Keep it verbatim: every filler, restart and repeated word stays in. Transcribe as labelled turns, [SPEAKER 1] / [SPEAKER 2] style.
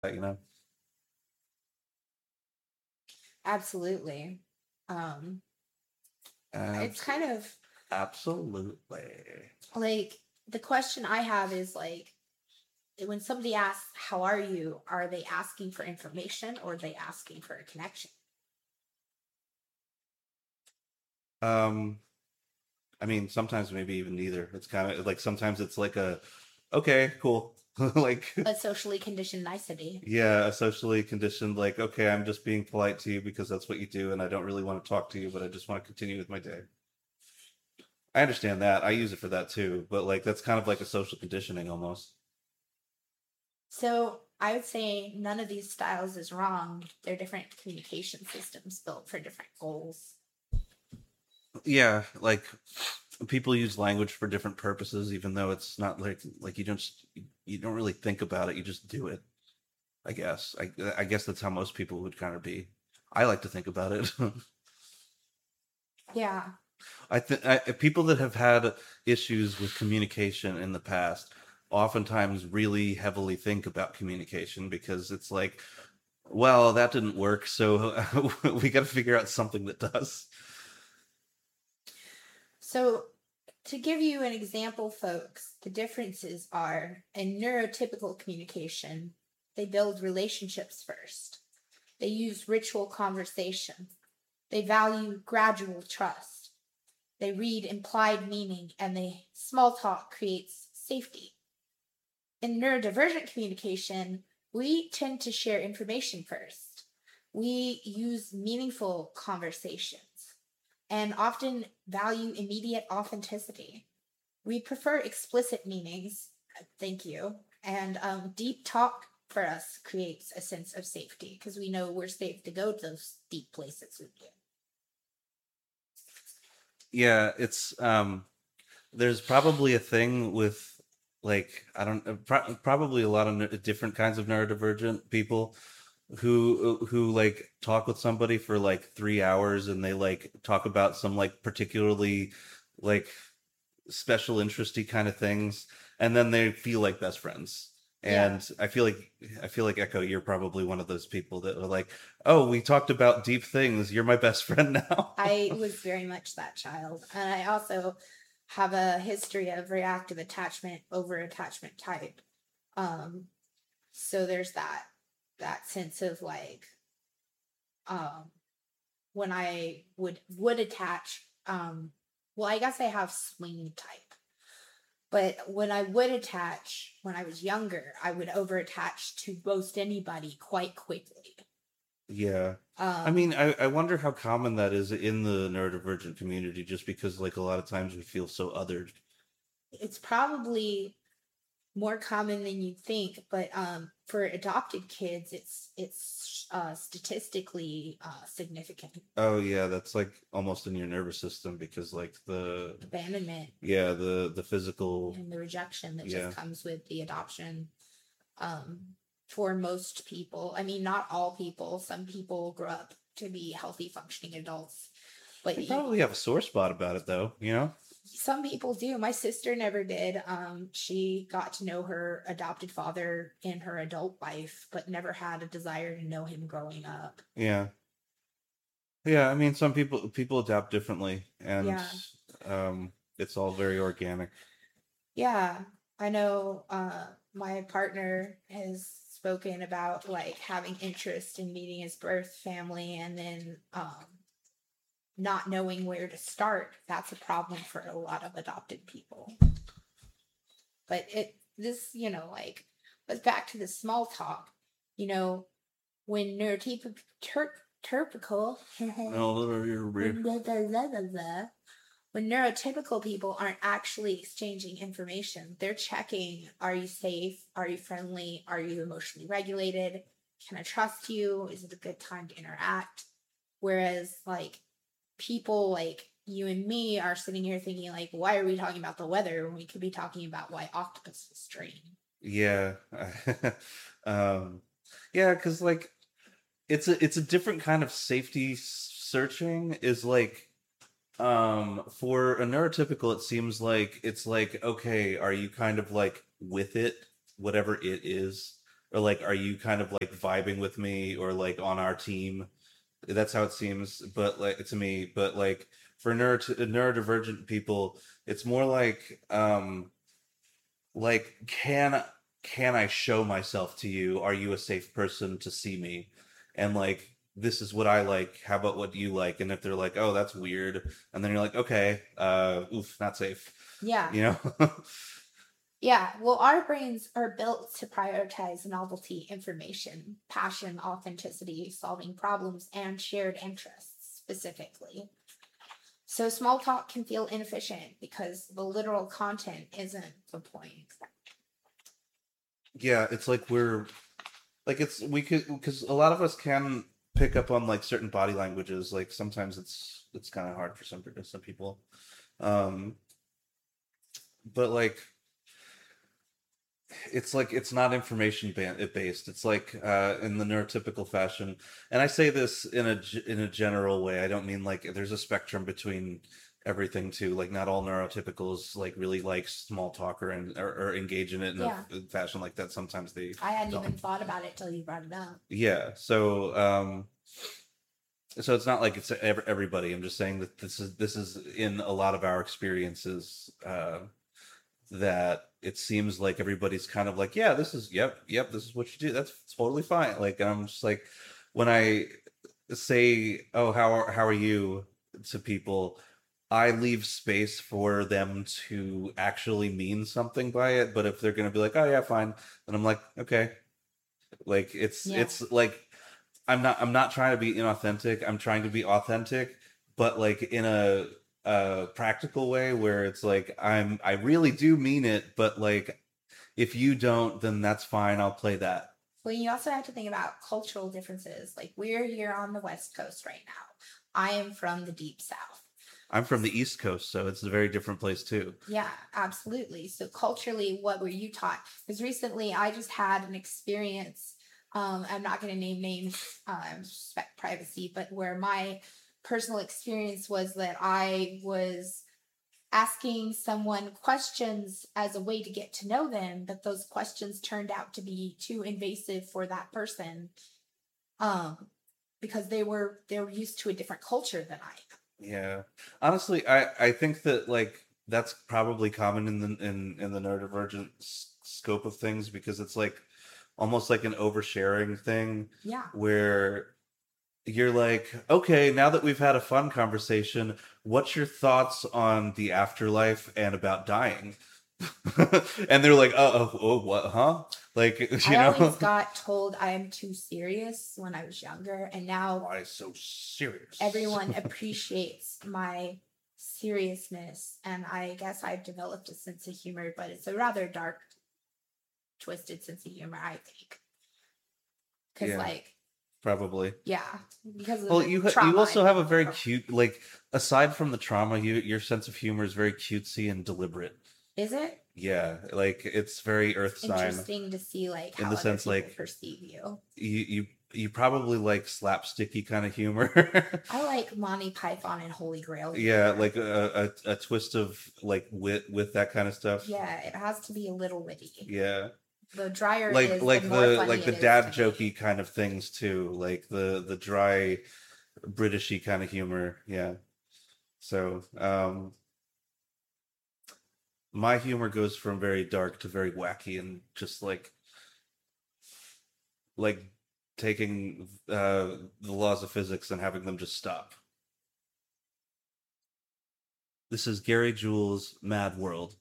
[SPEAKER 1] you know.
[SPEAKER 2] Absolutely. Um, it's
[SPEAKER 1] Abs-
[SPEAKER 2] kind of
[SPEAKER 1] Absolutely.
[SPEAKER 2] like the question I have is like when somebody asks, "How are you?" Are they asking for information or are they asking for a connection?
[SPEAKER 1] Um, I mean, sometimes maybe even neither. It's kind of like sometimes it's like a, okay, cool. Like,
[SPEAKER 2] A socially conditioned nicety.
[SPEAKER 1] yeah, a socially conditioned, like, okay, I'm just being polite to you because that's what you do, and I don't really want to talk to you, but I just want to continue with my day. I understand that. I use it for that too, but like that's kind of like a social conditioning almost.
[SPEAKER 2] So I would say none of these styles is wrong. They're different communication systems built for different goals.
[SPEAKER 1] Yeah, like people use language for different purposes, even though it's not like like you don't you don't really think about it. You just do it. I guess. I I guess that's how most people would kind of be. I like to think about it.
[SPEAKER 2] Yeah.
[SPEAKER 1] I think people that have had issues with communication in the past oftentimes really heavily think about communication because it's like, well, that didn't work, so we got to figure out something that does.
[SPEAKER 2] So to give you an example, folks, the differences are in neurotypical communication, they build relationships first. They use ritual conversation. They value gradual trust. They read implied meaning and they small talk creates safety. In neurodivergent communication, we tend to share information first. We use meaningful conversations and often value immediate authenticity. We prefer explicit meanings, thank you, and um, deep talk for us creates a sense of safety because we know we're safe to go to those deep places with you.
[SPEAKER 1] Yeah, it's um there's probably a thing with like I don't uh, pro- probably a lot of ne- different kinds of neurodivergent people who who like talk with somebody for like three hours and they like talk about some like particularly like special interesty kind of things and then they feel like best friends.
[SPEAKER 2] Yeah,
[SPEAKER 1] And I feel like I feel like Echo, you're probably one of those people that are like, "Oh, we talked about deep things. You're my best friend now."
[SPEAKER 2] I was very much that child. And I also have a history of reactive attachment over attachment type. Um, so there's that that sense of like um when I would would attach um well I guess I have swing type. But when I would attach when I was younger, I would over attach to most anybody quite quickly.
[SPEAKER 1] Yeah. I
[SPEAKER 2] Um
[SPEAKER 1] mean, I, I wonder how common that is in the neurodivergent community, just because like a lot of times we feel so othered.
[SPEAKER 2] it's probably more common than you'd think, but um, for adopted kids, it's it's uh, statistically uh, significant.
[SPEAKER 1] Oh yeah, that's like almost in your nervous system because like the
[SPEAKER 2] Abandonment
[SPEAKER 1] yeah, the the physical
[SPEAKER 2] and the rejection that just
[SPEAKER 1] yeah.
[SPEAKER 2] comes with the adoption. Um, for most people, I mean, not all people. Some people grow up to be healthy, functioning adults, but
[SPEAKER 1] They
[SPEAKER 2] you,
[SPEAKER 1] probably have a sore spot about it though, you know?
[SPEAKER 2] some people do. My sister never did. Um, she got to know her adopted father in her adult life, but never had a desire to know him growing up.
[SPEAKER 1] Yeah. Yeah, I mean some people people adapt differently and
[SPEAKER 2] Yeah.
[SPEAKER 1] um it's all very organic.
[SPEAKER 2] Yeah. I know uh my partner has spoken about like having interest in meeting his birth family and then um not knowing where to start. That's a problem for a lot of adopted people. But it this, you know, like but back to the small talk, you know, when neurotypical typical
[SPEAKER 1] No,
[SPEAKER 2] when when neurotypical people aren't actually exchanging information, they're checking, are you safe? Are you friendly? Are you emotionally regulated? Can I trust you? Is it a good time to interact? Whereas like people like you and me are sitting here thinking like, why are we talking about the weather when we could be talking about why octopuses drain?
[SPEAKER 1] yeah. um yeah, cuz like it's a it's a different kind of safety searching is like um for a neurotypical it seems like it's like okay, are you kind of like with it, whatever it is, or like, are you kind of like vibing with me or like on our team? That's how it seems, but like to me, but like for neuro neurodivergent people, it's more like um like can can I show myself to you? Are you a safe person to see me? And like this is what I like. How about what you like? And if they're like, oh, that's weird, and then you're like, okay, uh, oof, not safe.
[SPEAKER 2] Yeah.
[SPEAKER 1] You know?
[SPEAKER 2] Yeah, well, our brains are built to prioritize novelty, information, passion, authenticity, solving problems, and shared interests specifically. So small talk can feel inefficient because the literal content isn't the point.
[SPEAKER 1] Yeah, it's like we're like it's we could because a lot of us can pick up on like certain body languages. Like sometimes it's it's kind of hard for some some people, um, but like it's like it's not information ba- based. It's like uh, in the neurotypical fashion, and I say this in a g- in a general way. I don't mean like there's a spectrum between everything too. Like not all neurotypicals like really like small talk or and or, or engage in it in
[SPEAKER 2] Yeah.
[SPEAKER 1] a fashion like that. Sometimes they
[SPEAKER 2] I hadn't
[SPEAKER 1] don't.
[SPEAKER 2] even thought about it till you brought it up.
[SPEAKER 1] Yeah. So um, so it's not like it's ev- everybody. I'm just saying that this is this is in a lot of our experiences. Uh, that it seems like everybody's kind of like, yeah, this is, yep, yep, this is what you do. That's totally fine. Like, and I'm just like, when I say, oh, how are, how are you to people, I leave space for them to actually mean something by it. But if they're going to be like, oh, yeah, fine. Then I'm like, okay. Like, it's,
[SPEAKER 2] Yeah.
[SPEAKER 1] it's like, I'm not, I'm not trying to be inauthentic. I'm trying to be authentic, but like in a, a practical way where it's like I'm I really do mean it, but like if you don't, then that's fine. I'll play that.
[SPEAKER 2] Well, you also have to think about cultural differences. Like we're here on the West Coast right now. I am from the Deep South.
[SPEAKER 1] I'm from the East Coast, so it's a very different place too.
[SPEAKER 2] Yeah, absolutely. So culturally, what were you taught? Because recently I just had an experience. Um, I'm not going to name names, uh, respect privacy, but where my personal experience was that I was asking someone questions as a way to get to know them, but those questions turned out to be too invasive for that person, um, because they were they were used to a different culture than I am.
[SPEAKER 1] Yeah, honestly, I I think that like that's probably common in the in in the neurodivergent s- scope of things because it's like almost like an oversharing thing.
[SPEAKER 2] Yeah.
[SPEAKER 1] Where you're like, okay, now that we've had a fun conversation, what's your thoughts on the afterlife and about dying? And they're like, oh, oh, oh, what, huh? Like, you
[SPEAKER 2] I
[SPEAKER 1] know,
[SPEAKER 2] always got told I am too serious when I was younger, and now
[SPEAKER 1] why so serious?
[SPEAKER 2] everyone appreciates my seriousness, and I guess I've developed a sense of humor, but it's a rather dark, twisted sense of humor, I think. Because,
[SPEAKER 1] Yeah.
[SPEAKER 2] like,
[SPEAKER 1] Probably.
[SPEAKER 2] yeah, because of
[SPEAKER 1] Well,
[SPEAKER 2] the
[SPEAKER 1] you ha-
[SPEAKER 2] trauma
[SPEAKER 1] you also
[SPEAKER 2] I
[SPEAKER 1] have a
[SPEAKER 2] went
[SPEAKER 1] very
[SPEAKER 2] through.
[SPEAKER 1] cute, like, aside from the trauma, you your sense of humor is very cutesy and deliberate.
[SPEAKER 2] Is it
[SPEAKER 1] Yeah, like it's very Earth sign
[SPEAKER 2] interesting to see like
[SPEAKER 1] in
[SPEAKER 2] how
[SPEAKER 1] the
[SPEAKER 2] other
[SPEAKER 1] sense
[SPEAKER 2] people
[SPEAKER 1] like
[SPEAKER 2] perceive you?
[SPEAKER 1] you you you probably like slapsticky kind of humor.
[SPEAKER 2] I like Monty Python and Holy Grail
[SPEAKER 1] Yeah,
[SPEAKER 2] humor.
[SPEAKER 1] like a, a a twist of like wit with that kind of stuff.
[SPEAKER 2] Yeah, it has to be a little witty.
[SPEAKER 1] Yeah.
[SPEAKER 2] The drier it
[SPEAKER 1] Like
[SPEAKER 2] is,
[SPEAKER 1] like
[SPEAKER 2] the more
[SPEAKER 1] the
[SPEAKER 2] funny
[SPEAKER 1] like the
[SPEAKER 2] it is
[SPEAKER 1] dad
[SPEAKER 2] to me.
[SPEAKER 1] jokey kind of things too, like the the dry Britishy kind of humor. Yeah. So, um my humor goes from very dark to very wacky and just like like taking uh the laws of physics and having them just stop. This is Gary Jules' Mad World.